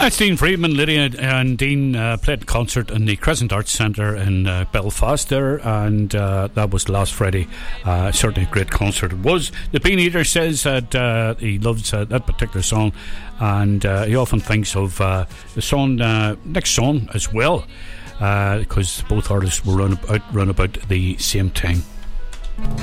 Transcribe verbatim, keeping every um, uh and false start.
That's Dean Friedman. Lydia and Dean uh, played a concert in the Crescent Arts Centre in uh, Belfast there, and uh, that was last Friday. Uh, certainly a great concert it was. The Bean Eater says that uh, he loves uh, that particular song, and uh, he often thinks of uh, the song, uh, next song as well, because uh, both artists were run about, run about the same time.